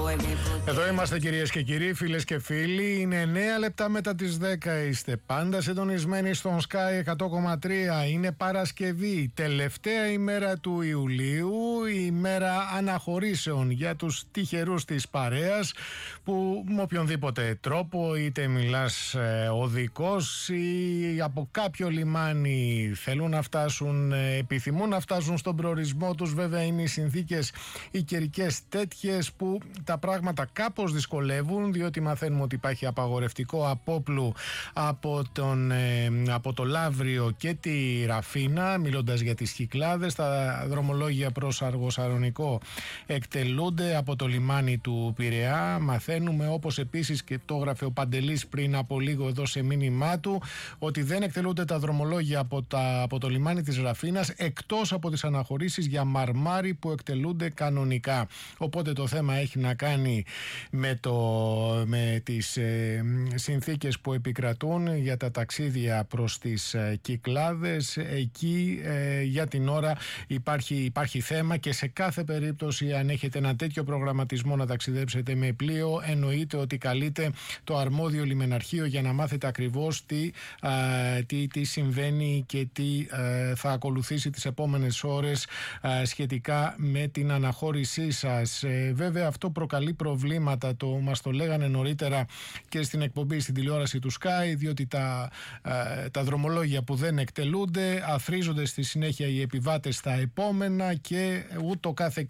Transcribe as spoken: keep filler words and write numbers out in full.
Εδώ είμαστε κυρίες και κύριοι, φίλες και φίλοι. Είναι εννέα λεπτά μετά τις δέκα. Είστε πάντα συντονισμένοι στον Sky εκατό κόμμα τρία. Είναι Παρασκευή, τελευταία ημέρα του Ιουλίου, η ημέρα αναχωρήσεων για τους τυχερούς της παρέας που με οποιονδήποτε τρόπο, είτε μιλάς ε, οδικός ή από κάποιο λιμάνι θέλουν να φτάσουν, ε, επιθυμούν να φτάσουν στον προορισμό τους. Βέβαια είναι οι συνθήκες οι καιρικές τέτοιες που τα πράγματα κάπως δυσκολεύουν, διότι μαθαίνουμε ότι υπάρχει απαγορευτικό απόπλου από, τον, ε, από το Λαύριο και τη Ραφίνα. Μιλώντας για τις Κυκλάδες, τα δρομολόγια προς Αργοσαρονικό εκτελούνται από το λιμάνι του Πειραιά. Μαθαίνουμε, όπως επίσης και το έγραφε ο Παντελής πριν από λίγο εδώ σε μήνυμά του, ότι δεν εκτελούνται τα δρομολόγια από, τα, από το λιμάνι της Ραφίνας, εκτός από τις αναχωρήσεις για Μαρμάρι που εκτελούνται κανονικά. Οπότε το θέμα έχει να κάνει με, το, με τις ε, συνθήκες που επικρατούν για τα ταξίδια προς τις ε, Κυκλάδες. Εκεί ε, για την ώρα υπάρχει, υπάρχει θέμα, και σε κάθε περίπτωση, αν έχετε ένα τέτοιο προγραμματισμό να ταξιδέψετε με πλοίο, εννοείται ότι καλείται το αρμόδιο λιμεναρχείο για να μάθετε ακριβώς τι, α, τι, τι συμβαίνει και τι α, θα ακολουθήσει τις επόμενες ώρες α, σχετικά με την αναχώρησή σας. Ε, βέβαια αυτό προκαλεί προβλήματα, το, μας το λέγανε νωρίτερα και στην εκπομπή στην τηλεόραση του Sky, διότι τα, α, τα δρομολόγια που δεν εκτελούνται αθρίζονται στη συνέχεια οι επιβάτες στα επόμενα και ούτω κάθε